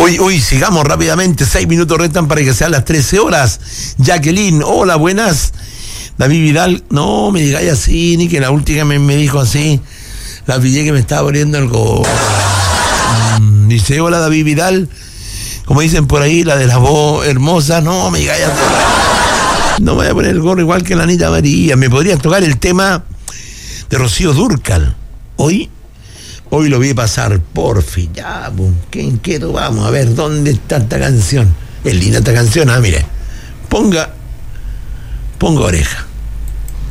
Hoy sigamos rápidamente, 6 minutos restan para que sean las 13 horas. Jacqueline, hola, buenas. David Vidal, no me digáis así, ni que la última me dijo así. La pillé que me estaba poniendo el gorro. Dice, hola David Vidal, como dicen por ahí, la de la voz hermosa, no me digáis así. No me voy a poner el gorro igual que la Anita María. Me podrían tocar el tema de Rocío Dúrcal. Hoy lo vi pasar, por fin, ya, qué inquieto, vamos a ver dónde está esta canción. Es linda esta canción, mire, ponga oreja.